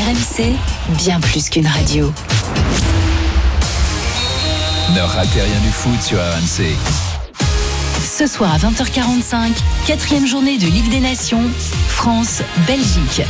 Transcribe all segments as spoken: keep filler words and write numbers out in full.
R M C, bien plus qu'une radio. Ne ratez rien du foot sur R M C. Ce soir à vingt heures quarante-cinq, quatrième journée de Ligue des Nations, France-Belgique.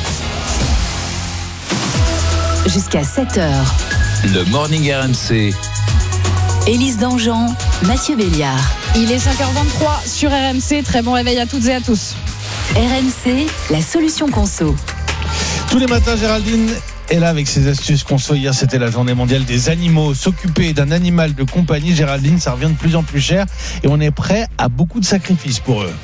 Jusqu'à sept heures. Le Morning R M C. Élise Dangean, Mathieu Béliard. Il est cinq heures vingt-trois sur R M C. Très bon réveil à toutes et à tous. R M C, la solution conso. Tous les matins, Géraldine est là avec ses astuces conso. Hier, c'était la journée mondiale des animaux. S'occuper d'un animal de compagnie, Géraldine, ça revient de plus en plus cher et on est prêt à beaucoup de sacrifices pour eux.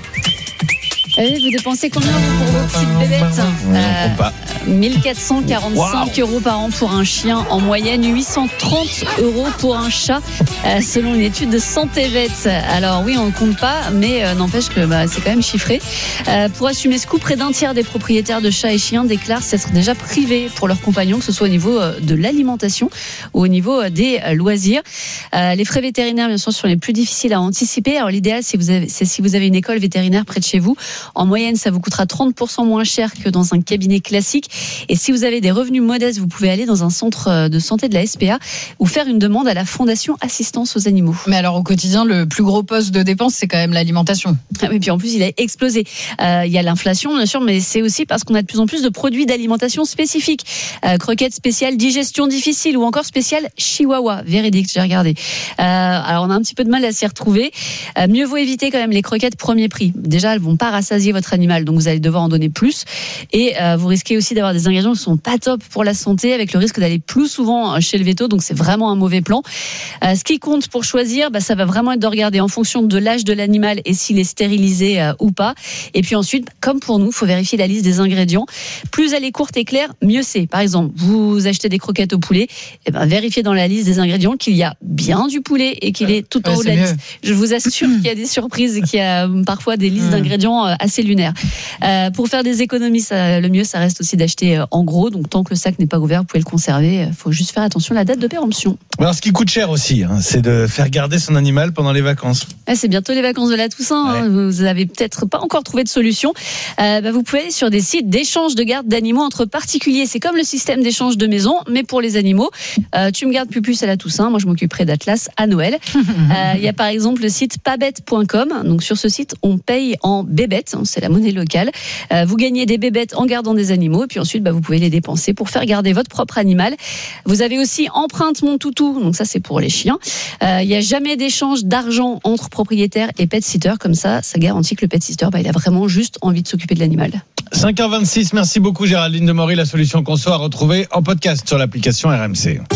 Et vous dépensez combien vous, pour vos petites bébêtes euh, pas. mille quatre cent quarante-cinq wow. euros par an pour un chien, en moyenne huit cent trente euros pour un chat, euh, selon une étude de Santé Vet. Alors oui, on ne compte pas, mais euh, n'empêche que bah, c'est quand même chiffré. Euh, pour assumer ce coût, près d'un tiers des propriétaires de chats et chiens déclarent s'être déjà privés pour leurs compagnons, que ce soit au niveau euh, de l'alimentation ou au niveau euh, des euh, loisirs. Euh, les frais vétérinaires, bien sûr, sont les plus difficiles à anticiper. Alors l'idéal, c'est, vous avez, c'est si vous avez une école vétérinaire près de chez vous. En moyenne, ça vous coûtera trente pour cent moins cher que dans un cabinet classique. Et si vous avez des revenus modestes, vous pouvez aller dans un centre de santé de la S P A ou faire une demande à la Fondation Assistance aux Animaux. Mais alors, au quotidien, le plus gros poste de dépense, c'est quand même l'alimentation. Et puis en plus, il a explosé. Euh, il y a l'inflation, bien sûr, mais c'est aussi parce qu'on a de plus en plus de produits d'alimentation spécifiques. Euh, croquettes spéciales, digestion difficile ou encore spéciales chihuahua. Véridique, j'ai regardé. Euh, alors, on a un petit peu de mal à s'y retrouver. Euh, mieux vaut éviter quand même les croquettes premier prix. Déjà, elles vont pas rassasier votre animal, donc vous allez devoir en donner plus. Et euh, vous risquez aussi d'avoir des ingrédients qui sont pas top pour la santé, avec le risque d'aller plus souvent chez le véto, donc c'est vraiment un mauvais plan. Euh, ce qui compte pour choisir, bah, ça va vraiment être de regarder en fonction de l'âge de l'animal et s'il est stérilisé euh, ou pas. Et puis ensuite, comme pour nous, il faut vérifier la liste des ingrédients. Plus elle est courte et claire, mieux c'est. Par exemple, vous achetez des croquettes au poulet, et ben vérifiez dans la liste des ingrédients qu'il y a bien du poulet et qu'il est tout en ouais, haut de la liste. Je vous assure qu'il y a des surprises et qu'il y a parfois des listes d'ingrédients euh, assez lunaires. Euh, pour faire des économies, ça, le mieux, ça reste aussi d'acheter euh, en gros. Donc, tant que le sac n'est pas ouvert, vous pouvez le conserver. Il faut juste faire attention à la date de péremption. Alors, ce qui coûte cher aussi, hein, c'est de faire garder son animal pendant les vacances. Ouais, c'est bientôt les vacances de la Toussaint. Ouais. Hein, vous n'avez peut-être pas encore trouvé de solution. Euh, bah, vous pouvez aller sur des sites d'échange de garde d'animaux entre particuliers. C'est comme le système d'échange de maison, mais pour les animaux. Euh, tu me gardes Pupus à la Toussaint. Moi, je m'occuperai d'Atlas à Noël. Il euh, y a par exemple le site pabette point com. Donc, sur ce site, on paye en bébêtes. C'est la monnaie locale. Euh, vous gagnez des bébêtes en gardant des animaux et puis ensuite bah, vous pouvez les dépenser pour faire garder votre propre animal. Vous avez aussi Empreinte Mon Toutou, donc ça c'est pour les chiens. Il euh, n'y a jamais d'échange d'argent entre propriétaires et pet sitter, comme ça ça garantit que le pet sitter bah, il a vraiment juste envie de s'occuper de l'animal. cinq heures vingt-six, merci beaucoup Géraldine Demory. La solution conso à retrouver en podcast sur l'application R M C.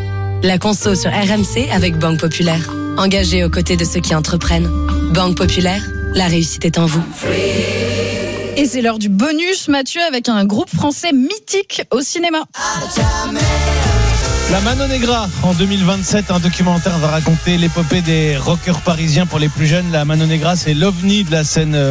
La conso sur R M C avec Banque Populaire. Engagée aux côtés de ceux qui entreprennent. Banque Populaire, la réussite est en vous. Et c'est l'heure du bonus, Mathieu, avec un groupe français mythique au cinéma. La Mano Negra, en deux mille vingt-sept, un documentaire va raconter l'épopée des rockers parisiens pour les plus jeunes. La Mano Negra, c'est l'ovni de la scène